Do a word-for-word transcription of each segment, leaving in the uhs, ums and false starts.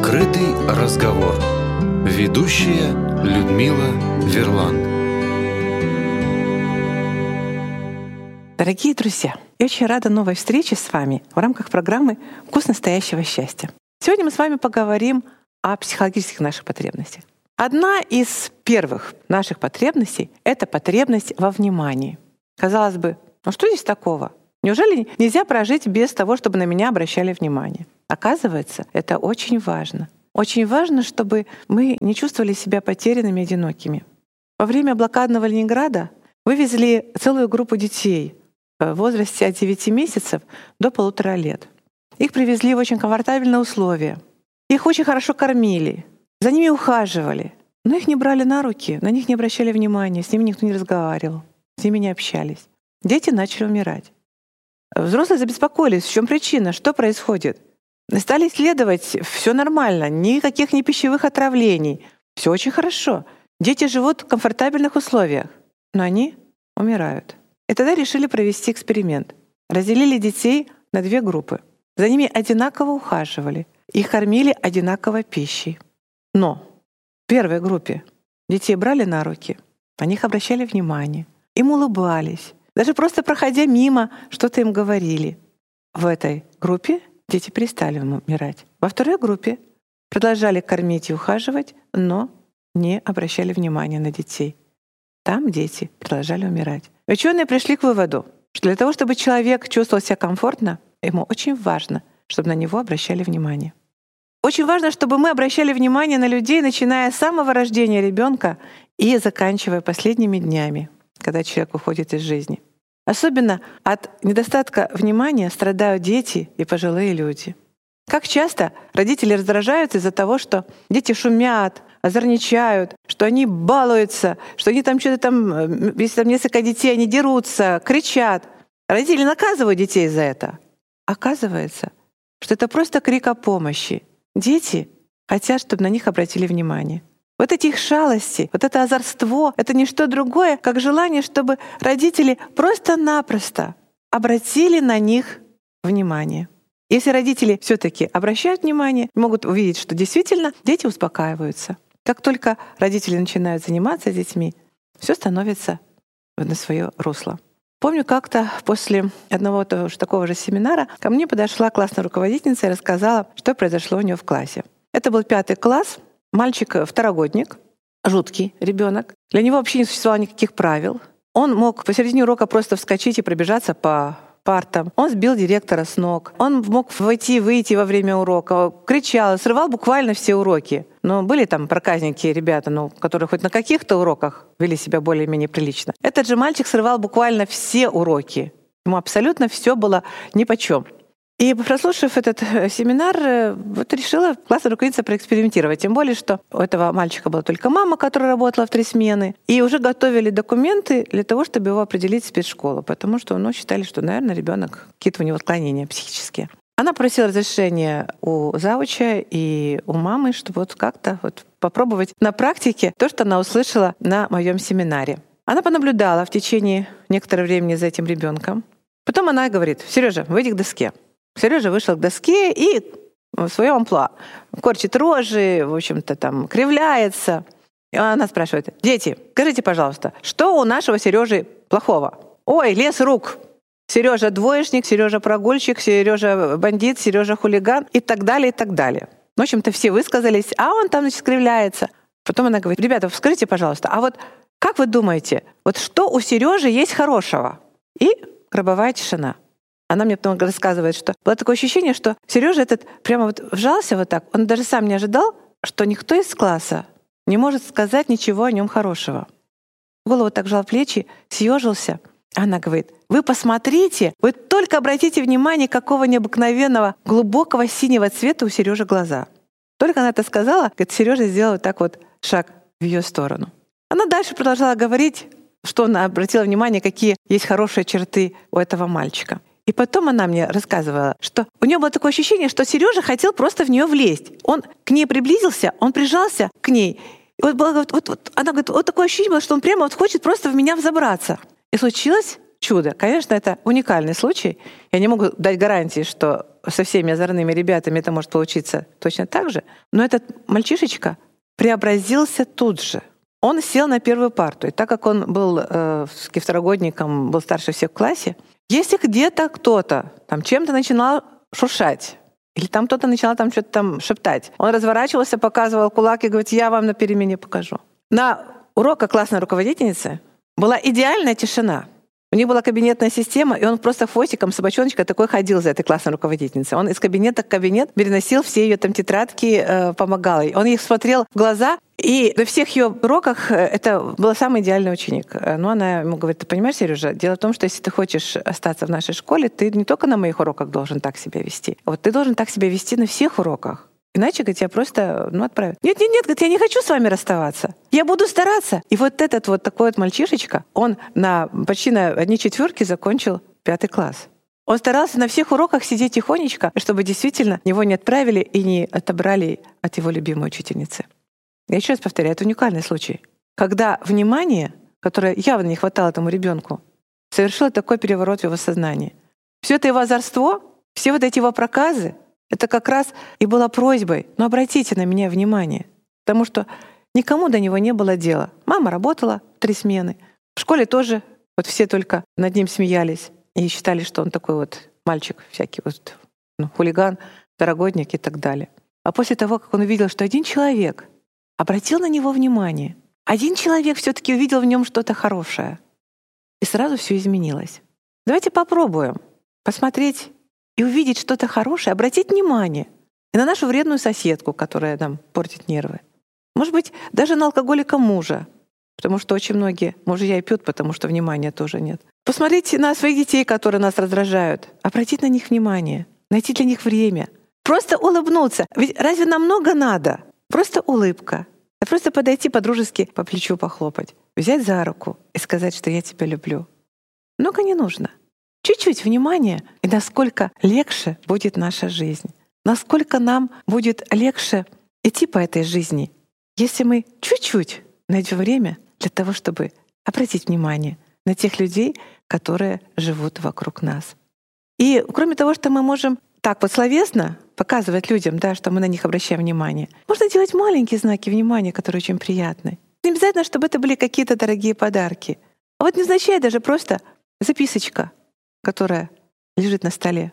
Открытый разговор. Ведущая Людмила Верлан. Дорогие друзья, я очень рада новой встрече с вами в рамках программы «Вкус настоящего счастья». Сегодня мы с вами поговорим о психологических наших потребностях. Одна из первых наших потребностей — это потребность во внимании. Казалось бы, ну что здесь такого? Неужели нельзя прожить без того, чтобы на меня обращали внимание? Оказывается, это очень важно. Очень важно, чтобы мы не чувствовали себя потерянными и одинокими. Во время блокадного Ленинграда вывезли целую группу детей в возрасте от девяти месяцев до полутора лет. Их привезли в очень комфортабельные условия. Их очень хорошо кормили, за ними ухаживали, но их не брали на руки, на них не обращали внимания, с ними никто не разговаривал, с ними не общались. Дети начали умирать. Взрослые забеспокоились, в чем причина, что происходит. Стали исследовать, все нормально, никаких ни пищевых отравлений, все очень хорошо. Дети живут в комфортабельных условиях, но они умирают. И тогда решили провести эксперимент. Разделили детей на две группы. За ними одинаково ухаживали, их кормили одинаковой пищей. Но в первой группе детей брали на руки, на них обращали внимание, им улыбались. Даже просто проходя мимо, что-то им говорили. В этой группе дети перестали умирать. Во второй группе продолжали кормить и ухаживать, но не обращали внимания на детей. Там дети продолжали умирать. Ученые пришли к выводу, что для того, чтобы человек чувствовал себя комфортно, ему очень важно, чтобы на него обращали внимание. Очень важно, чтобы мы обращали внимание на людей, начиная с самого рождения ребенка и заканчивая последними днями, когда человек уходит из жизни. Особенно от недостатка внимания страдают дети и пожилые люди. Как часто родители раздражаются из-за того, что дети шумят, озорничают, что они балуются, что они там что-то там, если там несколько детей, они дерутся, кричат. Родители наказывают детей за это. Оказывается, что это просто крик о помощи. Дети хотят, чтобы на них обратили внимание. Вот эти их шалости, вот это озорство — это не что другое, как желание, чтобы родители просто-напросто обратили на них внимание. Если родители все-таки обращают внимание, могут увидеть, что действительно дети успокаиваются. Как только родители начинают заниматься с детьми, все становится на свое русло. Помню, как-то после одного того же, такого же семинара ко мне подошла классная руководительница и рассказала, что произошло у нее в классе. Это был пятый класс. Мальчик второгодник, жуткий ребенок. Для него вообще не существовало никаких правил. Он мог посередине урока просто вскочить и пробежаться по партам. Он сбил директора с ног. Он мог войти и выйти во время урока. Кричал, срывал буквально все уроки. Но были там проказники ребята, ну, которые хоть на каких-то уроках вели себя более-менее прилично. Этот же мальчик срывал буквально все уроки. Ему абсолютно все было нипочем. И прослушав этот семинар, вот решила классная руководительница проэкспериментировать. Тем более, что у этого мальчика была только мама, которая работала в три смены. И уже готовили документы для того, чтобы его определить в спецшколу. Потому что ну, считали, что, наверное, ребенок какие-то у него отклонения психические. Она просила разрешения у завуча и у мамы, чтобы вот как-то вот попробовать на практике то, что она услышала на моем семинаре. Она понаблюдала в течение некоторого времени за этим ребенком. Потом она говорит: «Сережа, выйди к доске». Сережа вышел к доске и в своем амплуа корчит рожи, в общем-то, там кривляется. И она спрашивает: «Дети, скажите, пожалуйста, что у нашего Сережи плохого?» «Ой, лес рук. Сережа двоечник, Сережа прогульщик, Сережа бандит, Сережа хулиган» и так далее, и так далее. В общем-то, все высказались, а он там, значит, кривляется. Потом она говорит: «Ребята, скажите, пожалуйста, а вот как вы думаете, вот что у Сережи есть хорошего?» И гробовая тишина. Она мне потом рассказывает, что было такое ощущение, что Сережа этот прямо вот вжался вот так. Он даже сам не ожидал, что никто из класса не может сказать ничего о нем хорошего. Голову так жал плечи, съежился. Она говорит: «Вы посмотрите, вы только обратите внимание, какого необыкновенного глубокого синего цвета у Сережи глаза». Только она это сказала, говорит, Сережа сделал вот так вот шаг в ее сторону. Она дальше продолжала говорить, что она обратила внимание, какие есть хорошие черты у этого мальчика. И потом она мне рассказывала, что у нее было такое ощущение, что Сережа хотел просто в нее влезть. Он к ней приблизился, он прижался к ней. И вот, было, вот, вот, вот она говорит, вот такое ощущение было, что он прямо вот хочет просто в меня взобраться. И случилось чудо. Конечно, это уникальный случай. Я не могу дать гарантии, что со всеми озорными ребятами это может получиться точно так же. Но этот мальчишечка преобразился тут же. Он сел на первую парту. И так как он был э, второгодником, был старше всех в классе, если где-то кто-то там чем-то начинал шуршать, или там кто-то начинал там что-то там шептать, он разворачивался, показывал кулак и говорит: я вам на перемене покажу. На уроках классной руководительницы была идеальная тишина. У них была кабинетная система, и он просто хвостиком, собачоночкой такой ходил за этой классной руководительницей. Он из кабинета в кабинет переносил все ее там тетрадки, э, помогал ей. Он их смотрел в глаза, и на всех ее уроках это был самый идеальный ученик. Но она ему говорит: ты понимаешь, Сережа, дело в том, что если ты хочешь остаться в нашей школе, ты не только на моих уроках должен так себя вести, а вот ты должен так себя вести на всех уроках. Иначе, говорит, я просто ну, отправят. Нет, нет, нет, говорит, я не хочу с вами расставаться. Я буду стараться. И вот этот вот такой вот мальчишечка, он на, почти на одни четверки закончил пятый класс. Он старался на всех уроках сидеть тихонечко, чтобы действительно его не отправили и не отобрали от его любимой учительницы. Я еще раз повторяю, это уникальный случай, когда внимание, которое явно не хватало этому ребенку, совершило такой переворот в его сознании. Все это его озорство, все вот эти его проказы, это как раз и была просьбой: ну обратите на меня внимание, потому что никому до него не было дела. Мама работала три смены, в школе тоже вот все только над ним смеялись и считали, что он такой вот мальчик всякий, вот, ну, хулиган, второгодник и так далее. А после того, как он увидел, что один человек обратил на него внимание, один человек все-таки увидел в нем что-то хорошее, и сразу все изменилось. Давайте попробуем посмотреть и увидеть что-то хорошее, обратить внимание и на нашу вредную соседку, которая нам портит нервы. Может быть, даже на алкоголика мужа, потому что очень многие мужья и пьют, потому что внимания тоже нет. Посмотреть на своих детей, которые нас раздражают, обратить на них внимание, найти для них время, просто улыбнуться. Ведь разве нам много надо? Просто улыбка. А просто подойти по-дружески по плечу похлопать, взять за руку и сказать, что я тебя люблю. Много не нужно. Чуть-чуть внимания, и насколько легче будет наша жизнь, насколько нам будет легче идти по этой жизни, если мы чуть-чуть найдем время для того, чтобы обратить внимание на тех людей, которые живут вокруг нас. И кроме того, что мы можем так вот словесно показывать людям, да, что мы на них обращаем внимание, можно делать маленькие знаки внимания, которые очень приятны. Не обязательно, чтобы это были какие-то дорогие подарки. А вот незначай даже просто записочка, которая лежит на столе.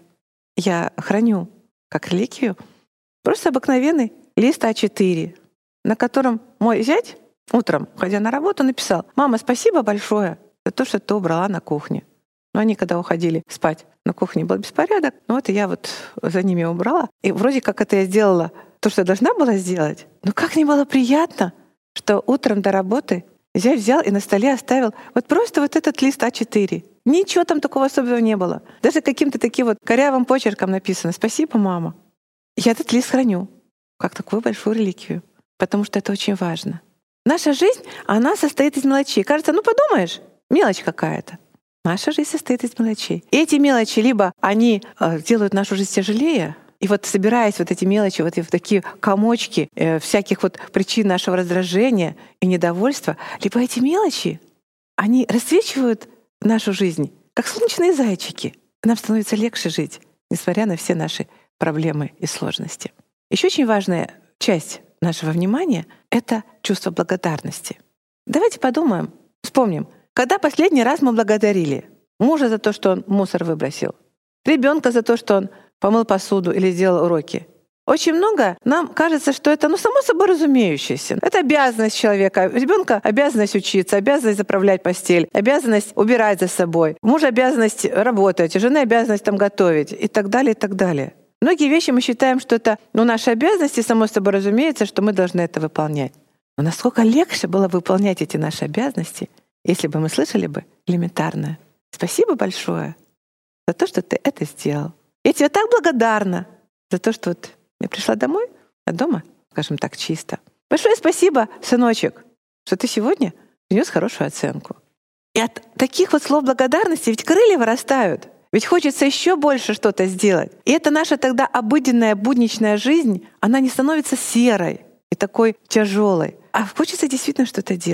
Я храню как реликвию просто обыкновенный лист а четыре, на котором мой зять утром, ходя на работу, написал: «Мама, спасибо большое за то, что ты убрала на кухне». Но они, когда уходили спать, на кухне был беспорядок. Ну вот и я вот за ними убрала. И вроде как это я сделала то, что я должна была сделать. Но как мне было приятно, что утром до работы зять взял и на столе оставил вот просто вот этот лист а четыре. Ничего там такого особенного не было. Даже каким-то таким вот корявым почерком написано: «Спасибо, мама». Я этот лист храню как такую большую реликвию, потому что это очень важно. Наша жизнь, она состоит из мелочей. Кажется, ну подумаешь, мелочь какая-то. Наша жизнь состоит из мелочей. И эти мелочи либо они э, делают нашу жизнь тяжелее, и вот собираясь вот эти мелочи, вот в такие комочки э, всяких вот причин нашего раздражения и недовольства, либо эти мелочи, они расцвечивают нашу жизнь, как солнечные зайчики. Нам становится легче жить, несмотря на все наши проблемы и сложности. Еще очень важная часть нашего внимания — это чувство благодарности. Давайте подумаем, вспомним, когда последний раз мы благодарили мужа за то, что он мусор выбросил, ребенка за то, что он помыл посуду или сделал уроки. Очень много нам кажется, что это, ну, само собой разумеющееся. Это обязанность человека. Ребенка обязанность учиться, обязанность заправлять постель, обязанность убирать за собой. Мужа обязанность работать, жены обязанность там готовить и так далее, и так далее. Многие вещи мы считаем, что это, ну, наши обязанности, само собой разумеется, что мы должны это выполнять. Но насколько легче было выполнять эти наши обязанности, если бы мы слышали бы элементарное: «Спасибо большое за то, что ты это сделал. Я тебе так благодарна за то, что вот я пришла домой, а дома, скажем так, чисто. Большое спасибо, сыночек, что ты сегодня принес хорошую оценку». И от таких вот слов благодарности ведь крылья вырастают. Ведь хочется еще больше что-то сделать. И это наша тогда обыденная будничная жизнь, она не становится серой и такой тяжелой, а хочется действительно что-то делать.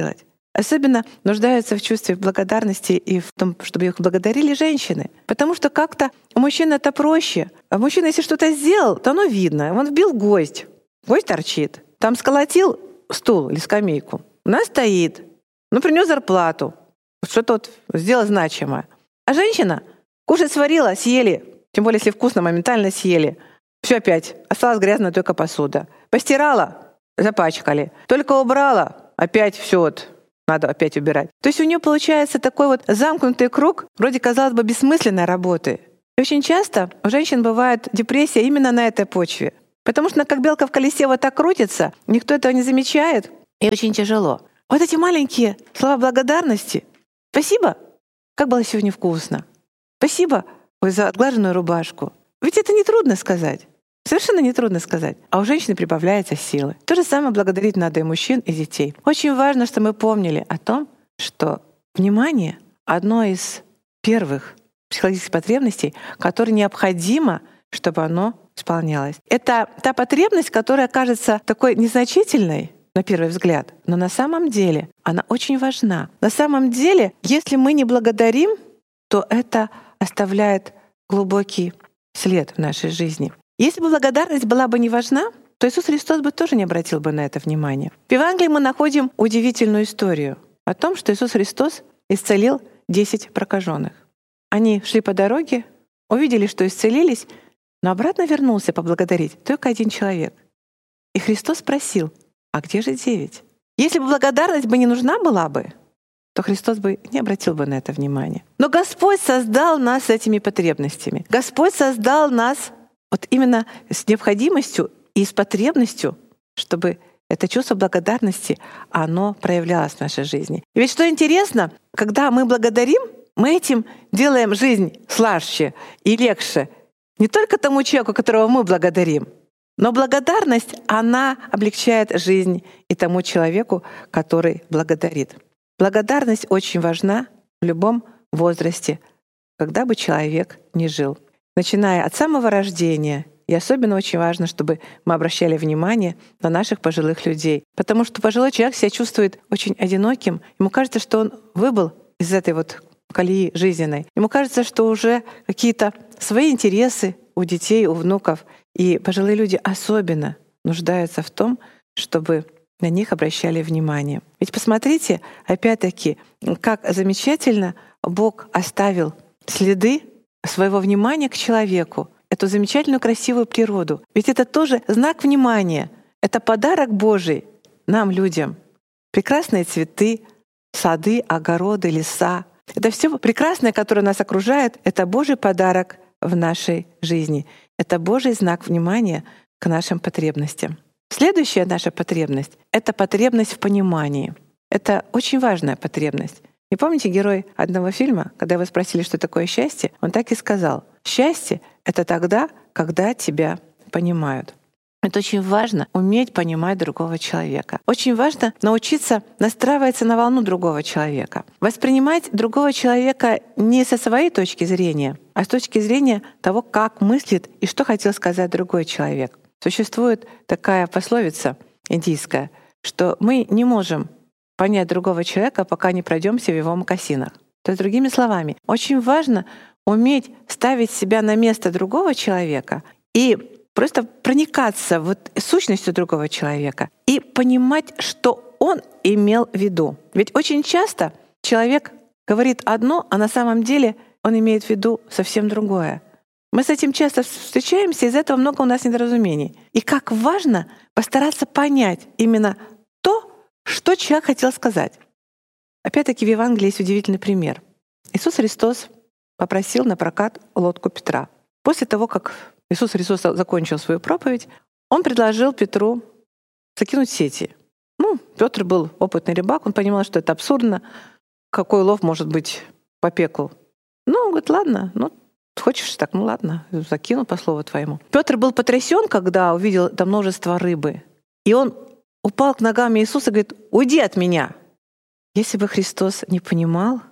Особенно нуждаются в чувстве благодарности и в том, чтобы их благодарили женщины. Потому что как-то у мужчин это проще. А мужчина, если что-то сделал, то оно видно. Он вбил гвоздь. Гвоздь торчит. Там сколотил стул или скамейку. У нас стоит. Ну, принес зарплату. Что-то вот сделал значимое. А женщина кушать сварила, съели. Тем более, если вкусно, моментально съели. Все опять. Осталась грязная только посуда. Постирала, запачкали. Только убрала, опять все вот. Надо опять убирать. То есть у нее получается такой вот замкнутый круг, вроде, казалось бы, бессмысленной работы. И очень часто у женщин бывает депрессия именно на этой почве. Потому что как белка в колесе вот так крутится, никто этого не замечает, и очень тяжело. Вот эти маленькие слова благодарности. Спасибо, как было сегодня вкусно. Спасибо ой, за отглаженную рубашку. Ведь это нетрудно сказать. Совершенно нетрудно сказать. А у женщины прибавляется силы. То же самое благодарить надо и мужчин, и детей. Очень важно, что мы помнили о том, что внимание — одно из первых психологических потребностей, которое необходимо, чтобы оно исполнялось. Это та потребность, которая кажется такой незначительной на первый взгляд, но на самом деле она очень важна. На самом деле, если мы не благодарим, то это оставляет глубокий след в нашей жизни. Если бы благодарность была бы не важна, то Иисус Христос бы тоже не обратил бы на это внимание. В Евангелии мы находим удивительную историю о том, что Иисус Христос исцелил десять прокаженных. Они шли по дороге, увидели, что исцелились, но обратно вернулся поблагодарить только один человек. И Христос спросил: а где же девять? Если бы благодарность бы не нужна была бы, то Христос бы не обратил бы на это внимание. Но Господь создал нас с этими потребностями. Господь создал нас вот именно с необходимостью и с потребностью, чтобы это чувство благодарности, оно проявлялось в нашей жизни. И ведь что интересно, когда мы благодарим, мы этим делаем жизнь слаще и легче не только тому человеку, которого мы благодарим, но благодарность, она облегчает жизнь и тому человеку, который благодарит. Благодарность очень важна в любом возрасте, когда бы человек ни жил. Начиная от самого рождения. И особенно очень важно, чтобы мы обращали внимание на наших пожилых людей. Потому что пожилой человек себя чувствует очень одиноким. Ему кажется, что он выбыл из этой вот колеи жизненной. Ему кажется, что уже какие-то свои интересы у детей, у внуков. И пожилые люди особенно нуждаются в том, чтобы на них обращали внимание. Ведь посмотрите, опять-таки, как замечательно Бог оставил следы своего внимания к человеку, эту замечательную красивую природу. Ведь это тоже знак внимания. Это подарок Божий нам, людям. Прекрасные цветы, сады, огороды, леса. Это все прекрасное, которое нас окружает, это Божий подарок в нашей жизни. Это Божий знак внимания к нашим потребностям. Следующая наша потребность — это потребность в понимании. Это очень важная потребность. И помните, герой одного фильма, когда его спросили, что такое счастье, он так и сказал: «Счастье — это тогда, когда тебя понимают». Это очень важно — уметь понимать другого человека. Очень важно научиться настраиваться на волну другого человека, воспринимать другого человека не со своей точки зрения, а с точки зрения того, как мыслит и что хотел сказать другой человек. Существует такая пословица индийская, что мы не можем понять другого человека, пока не пройдемся в его мокасинах. То есть, другими словами, очень важно уметь ставить себя на место другого человека и просто проникаться вот сущностью другого человека и понимать, что он имел в виду. Ведь очень часто человек говорит одно, а на самом деле он имеет в виду совсем другое. Мы с этим часто встречаемся, из-за этого много у нас недоразумений. И как важно постараться понять именно то, что человек хотел сказать. Опять-таки в Евангелии есть удивительный пример. Иисус Христос попросил на прокат лодку Петра. После того, как Иисус Христос закончил свою проповедь, он предложил Петру закинуть сети. Ну, Петр был опытный рыбак, он понимал, что это абсурдно. Какой лов может быть по пеклу? Ну, он говорит: ладно, ну, хочешь так, ну ладно, закину по слову твоему. Петр был потрясен, когда увидел там множество рыбы. И он упал к ногам Иисуса и говорит: уйди от меня. Если бы Христос не понимал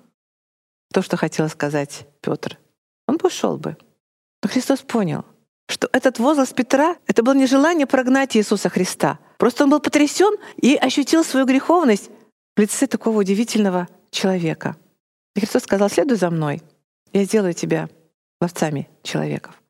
то, что хотел сказать Петр, он бы ушел бы. Но Христос понял, что этот возглас Петра — это было не желание прогнать Иисуса Христа. Просто он был потрясен и ощутил свою греховность в лице такого удивительного человека. И Христос сказал: «Следуй за мной, я сделаю тебя ловцами человеков».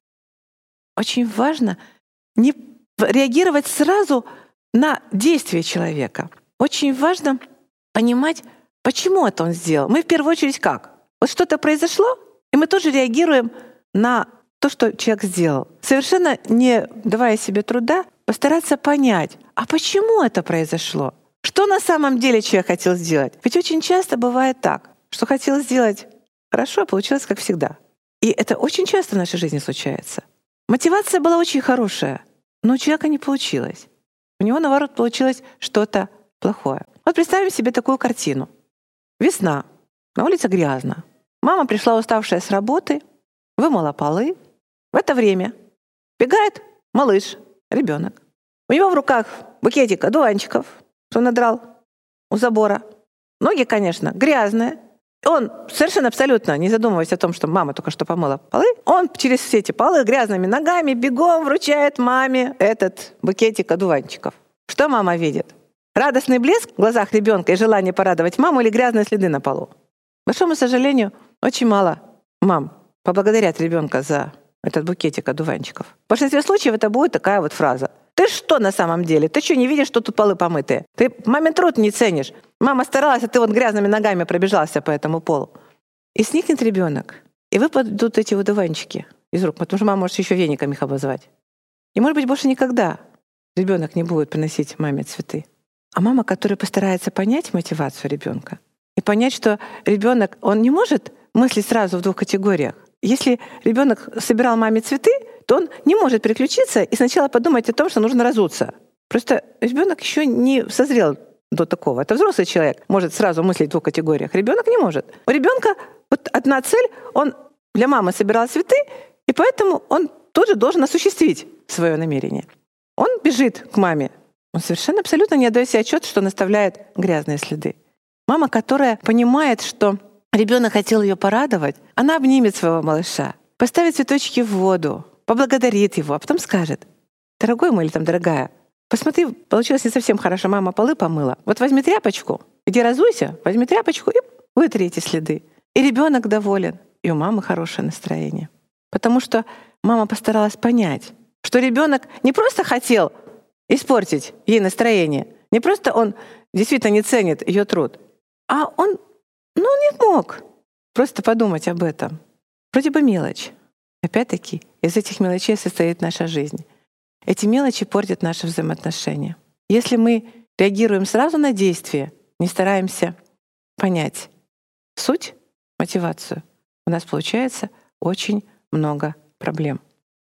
Очень важно не реагировать сразу на действие человека. Очень важно понимать, почему это он сделал. Мы в первую очередь как? Вот что-то произошло, и мы тоже реагируем на то, что человек сделал, совершенно не давая себе труда постараться понять, а почему это произошло? Что на самом деле человек хотел сделать? Ведь очень часто бывает так, что хотел сделать хорошо, а получилось как всегда. И это очень часто в нашей жизни случается. Мотивация была очень хорошая, но у человека не получилось. У него, наоборот, получилось что-то плохое. Вот представим себе такую картину. Весна, на улице грязно. Мама пришла уставшая с работы, вымыла полы. В это время бегает малыш, ребенок. У него в руках букетик одуванчиков, что он надрал у забора. Ноги, конечно, грязные. Он совершенно абсолютно не задумываясь о том, что мама только что помыла полы, он через все эти полы грязными ногами бегом вручает маме этот букетик одуванчиков. Что мама видит? Радостный блеск в глазах ребенка и желание порадовать маму или грязные следы на полу? К большому сожалению, очень мало мам поблагодарят ребенка за этот букетик одуванчиков. В большинстве случаев это будет такая вот фраза: «Ты что на самом деле? Ты что, не видишь, что тут полы помытые? Ты мамин труд не ценишь. Мама старалась, а ты вот грязными ногами пробежался по этому полу». И сникнет ребенок, и выпадут эти одуванчики из рук, потому что мама может еще веником их обозвать. И, может быть, больше никогда ребенок не будет приносить маме цветы. А мама, которая постарается понять мотивацию ребенка и понять, что ребенок, он не может мыслить сразу в двух категориях. Если ребенок собирал маме цветы, то он не может переключиться и сначала подумать о том, что нужно разуться. Просто ребенок еще не созрел до такого. Это взрослый человек может сразу мыслить в двух категориях. Ребенок не может. У ребенка вот одна цель: он для мамы собирал цветы, и поэтому он тоже должен осуществить свое намерение. Он бежит к маме. Он совершенно абсолютно не отдает себе отчет, что он оставляет грязные следы. Мама, которая понимает, что ребенок хотел ее порадовать, она обнимет своего малыша, поставит цветочки в воду, поблагодарит его, а потом скажет: «Дорогой мой или там дорогая, посмотри, получилось не совсем хорошо, мама полы помыла. Вот возьми тряпочку, иди разуйся, возьми тряпочку и вытри эти следы». И ребенок доволен, и у мамы хорошее настроение. Потому что мама постаралась понять, что ребенок не просто хотел испортить ей настроение, не просто он действительно не ценит ее труд, а он, ну, не мог просто подумать об этом. Вроде бы мелочь. Опять-таки, из этих мелочей состоит наша жизнь. Эти мелочи портят наши взаимоотношения. Если мы реагируем сразу на действие, не стараемся понять суть, мотивацию, у нас получается очень много проблем.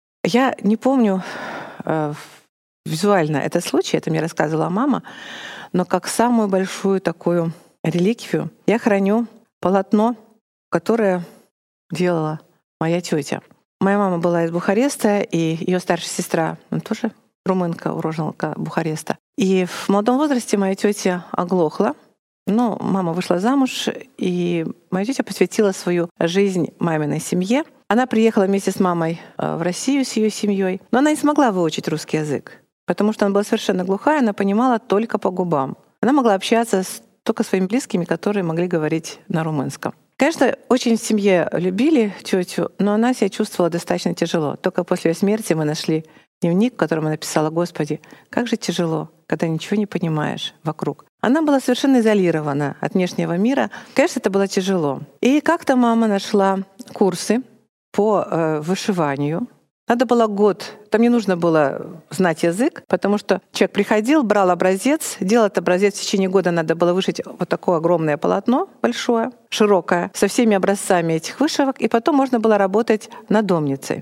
Я не помню э, визуально этот случай, это мне рассказывала мама, но как самую большую такую реликвию я храню полотно, которое делала моя тетя. Моя мама была из Бухареста, и ее старшая сестра, ну, тоже румынка, уроженка Бухареста. И в молодом возрасте моя тетя оглохла. Но мама вышла замуж, и моя тетя посвятила свою жизнь маминой семье. Она приехала вместе с мамой в Россию с ее семьей, но она не смогла выучить русский язык, потому что она была совершенно глухая, она понимала только по губам. Она могла общаться с только своими близкими, которые могли говорить на румынском. Конечно, очень в семье любили тетю, но она себя чувствовала достаточно тяжело. Только после ее смерти мы нашли дневник, в котором она написала: «Господи, как же тяжело, когда ничего не понимаешь вокруг». Она была совершенно изолирована от внешнего мира. Конечно, это было тяжело. И как-то мама нашла курсы по э, вышиванию. Надо было год, там не нужно было знать язык, потому что человек приходил, брал образец, делал этот образец, в течение года надо было вышить вот такое огромное полотно, большое, широкое, со всеми образцами этих вышивок, и потом можно было работать надомницей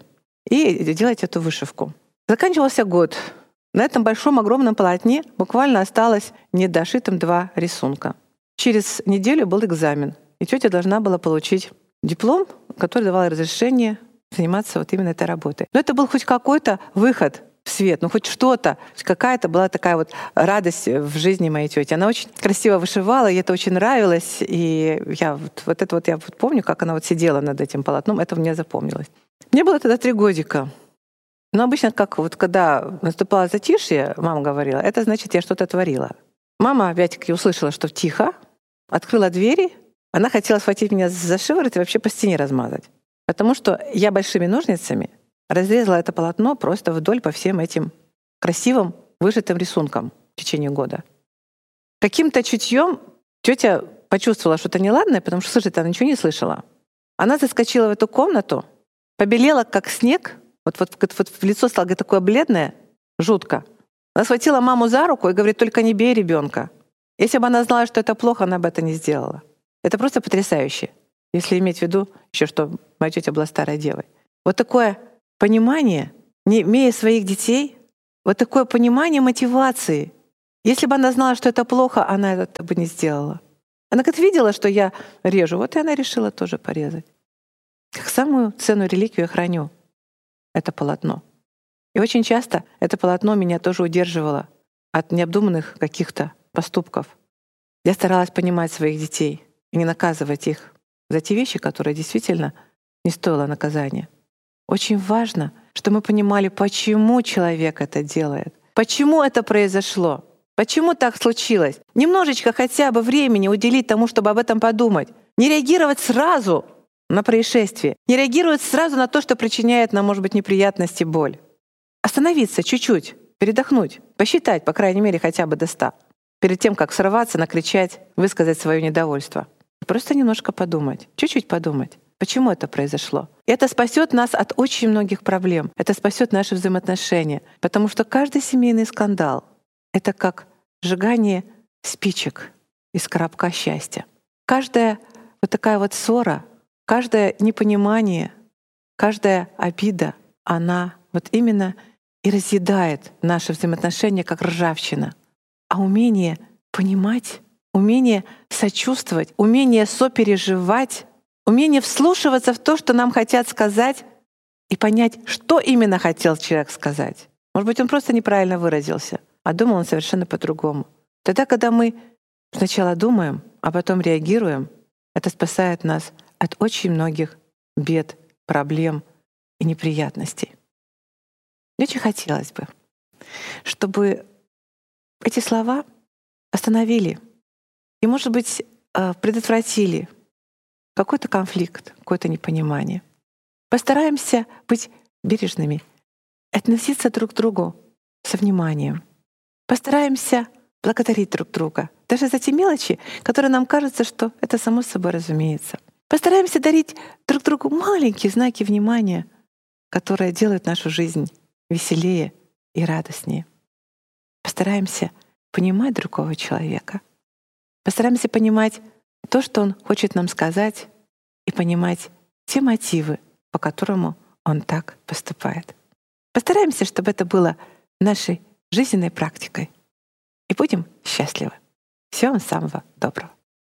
и делать эту вышивку. Заканчивался год. На этом большом огромном полотне буквально осталось недошитым два рисунка. Через неделю был экзамен, и тетя должна была получить диплом, который давал разрешение заниматься вот именно этой работой. Но это был хоть какой-то выход в свет, ну хоть что-то, какая-то была такая вот радость в жизни моей тети. Она очень красиво вышивала, ей это очень нравилось, и я вот, вот это вот я вот помню, как она вот сидела над этим полотном, это мне запомнилось. Мне было тогда три годика. Но обычно, как вот когда наступало затишье, мама говорила, это значит, я что-то творила. Мама опять-таки услышала, что тихо, открыла двери, она хотела схватить меня за шиворот и вообще по стене размазать. Потому что я большими ножницами разрезала это полотно просто вдоль по всем этим красивым вышитым рисункам в течение года. Каким-то чутьем тетя почувствовала что-то неладное, потому что слышать она ничего не слышала. Она заскочила в эту комнату, побелела как снег, вот, вот, вот, вот в лицо стало такое бледное, жутко. Она схватила маму за руку и говорит: только не бей ребенка. Если бы она знала, что это плохо, она бы это не сделала. Это просто потрясающе, если иметь в виду еще, что моя тетя была старой девой. Вот такое понимание, не имея своих детей, вот такое понимание мотивации. Если бы она знала, что это плохо, она это бы не сделала. Она как видела, что я режу, вот и она решила тоже порезать. Как самую ценную реликвию я храню это полотно. И очень часто это полотно меня тоже удерживало от необдуманных каких-то поступков. Я старалась понимать своих детей и не наказывать их за те вещи, которые действительно не стоило наказания. Очень важно, что мы понимали, почему человек это делает, почему это произошло, почему так случилось. Немножечко хотя бы времени уделить тому, чтобы об этом подумать. Не реагировать сразу на происшествие, не реагировать сразу на то, что причиняет нам, может быть, неприятность и боль. Остановиться чуть-чуть, передохнуть, посчитать, по крайней мере, хотя бы до ста, перед тем, как сорваться, накричать, высказать свое недовольство. Просто немножко подумать, чуть-чуть подумать, почему это произошло. И это спасет нас от очень многих проблем. Это спасет наши взаимоотношения. Потому что каждый семейный скандал — это как сжигание спичек из коробка счастья. Каждая вот такая вот ссора, каждое непонимание, каждая обида, она вот именно и разъедает наши взаимоотношения, как ржавчина. А умение понимать, умение сочувствовать, умение сопереживать, умение вслушиваться в то, что нам хотят сказать, и понять, что именно хотел человек сказать. Может быть, он просто неправильно выразился, а думал он совершенно по-другому. Тогда, когда мы сначала думаем, а потом реагируем, это спасает нас от очень многих бед, проблем и неприятностей. Мне очень хотелось бы, чтобы эти слова остановили и, может быть, предотвратили какой-то конфликт, какое-то непонимание. Постараемся быть бережными, относиться друг к другу со вниманием. Постараемся благодарить друг друга, даже за те мелочи, которые нам кажется, что это само собой разумеется. Постараемся дарить друг другу маленькие знаки внимания, которые делают нашу жизнь веселее и радостнее. Постараемся понимать другого человека. Постараемся понимать то, что он хочет нам сказать, и понимать те мотивы, по которому он так поступает. Постараемся, чтобы это было нашей жизненной практикой. И будем счастливы. Всего вам самого доброго.